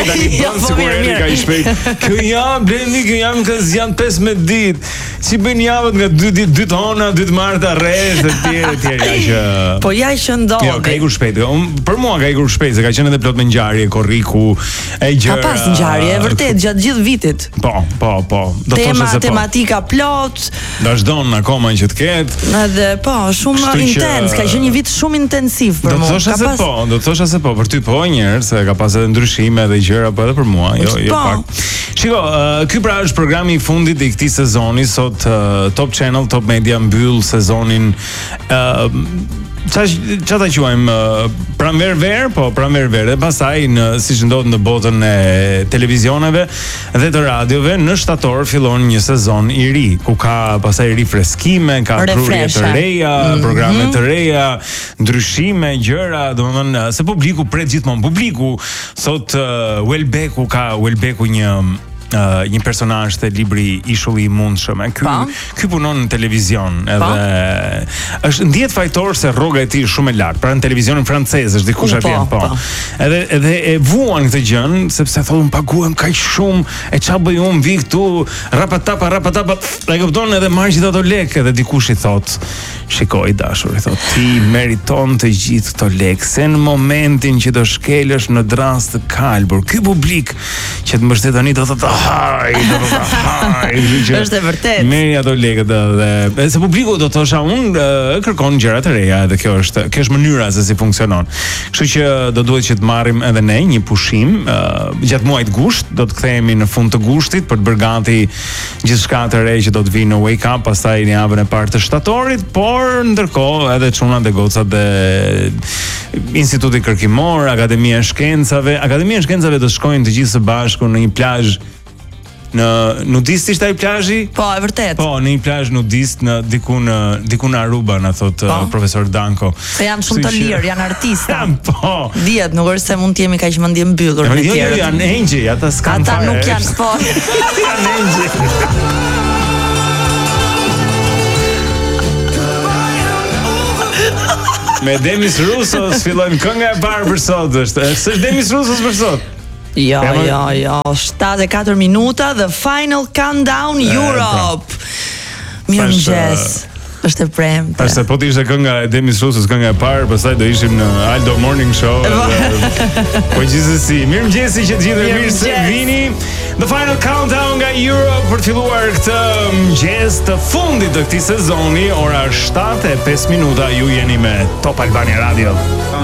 shpejt tani bën sikur erdhi kaq shpejt. Kjo jam Blendi, kjo jam që janë 15 ditë. Si bën javët nga 2 ditë, 2 tona, 2 marta rresht etj. Po ja që ndodhi. Jo, ka ikur shpejt. Për mua ka ikur shpejt, se ka qenë edhe plot me ngjarje, korriku, e gjëra. Ka pas ngjarje, vërtet gjatë gjithë vitit. Po. Do të thoshë se po. Tematika plot. Dashdon akoma që të ketë. Edhe po, shumë intens, ka qenë një vit shumë intensiv për mua. Do të thosha se po, për ty po njerëz, se ka pas edhe ndryshime dhe gjëra, po edhe për mua, jo pak. Shiko, ky pra është programi i fundit i këtij sezoni. Sot Top Channel, Top Media mbyll sezonin çfarë ta quajmë pranverë, po pranverë. Pastaj siç ndodh në botën e televizioneve dhe të radiove, në shtator fillon një sezon i ri, ku ka pastaj rifreskime, ka prurje të reja, programe të reja, ndryshime, gjëra, domethënë se publiku pret gjithmonë. Publiku thot Welbeku ka një personazh te libri Ishulli i mundshëm. Ky punon në televizion, edhe është ndihet fajtor se rroga e tij është shumë e lartë. Pra në televizionin francez është dikush atje, po. Edhe e vuan këtë gjën sepse thonë paguhem kaq shumë, e çfarë bëj unë, vi këtu rapatapa, e kupton, edhe marr gjithë ato lekë, edhe dikush i thot, shikoj dashur, i thot, ti meriton të gjithë këto lekë, se në momentin që do shkelësh në drast të kalbur, ky publik që të mbështet tani do thotë është e vërtet. Merri ato lekët dhe se publiku do thosha unë kërkon gjëra të reja, edhe kjo është mënyra se si funksionon. Kështu që do duhet që të marrim edhe ne një pushim gjatë muajit gusht, do të kthehemi në fund të gushtit për të bërë gati gjithçka të re që do të vinë në Wake Up, pastaj në javën e parë të shtatorit, por ndërkohë edhe çunat dhe gocat dhe Instituti Kërkimor, Akademia e Shkencave do shkojnë të gjithë së bashku në një plazh. Në nudist ishte ai plazhi? Po, e vërtet. Po, në një plazh nudist në diku në Aruba, na thot profesor Danko. Se janë shumë të lirë, janë artista. Po. Dihet, nuk është se mund të jemi kaq mendje mbyllur me tjerë. Jo, janë engjëj, ata s'kan fare. Ata nuk janë, po. Janë engjëj. Me Demis Roussos fillojmë kënga e parë për sot. S'është Demis Roussos për sot? Jo, 74 minuta, the final countdown Europe. Mirëmëngjes. Është e premte. Pastaj po të ishte kënga e Demis Roussos, kënga e parë, pastaj do ishim në Aldo Morning Show. Po gjithsesi, mirëmëngjesi që të gjithë mirë se vini. The final countdown nga Europe për të filluar këtë mëngjes të fundit të këtij sezoni, ora 7:05 minuta, ju jeni me Top Albania Radio.